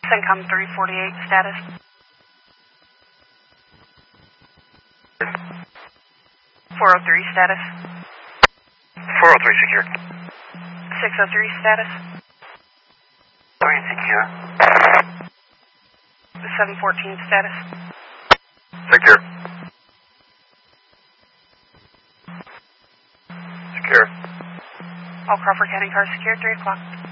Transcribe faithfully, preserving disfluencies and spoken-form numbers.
CENTCOM three forty-eight, status. four oh three, status. four oh three secure. six oh three, status. three secure. seven fourteen, status. Secure. Secure. All Crawford County cars secure, three o'clock.